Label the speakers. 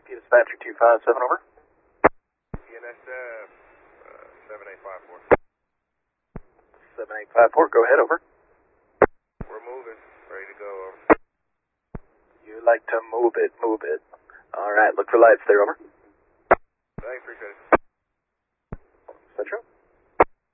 Speaker 1: Dispatcher 257, over.
Speaker 2: ENSF 7854.
Speaker 1: 7854, go ahead, over.
Speaker 2: We're moving. Ready to go, over.
Speaker 1: You like to move it, move it. Alright, look for lights there, over.
Speaker 2: Thanks, appreciate it.
Speaker 1: Central.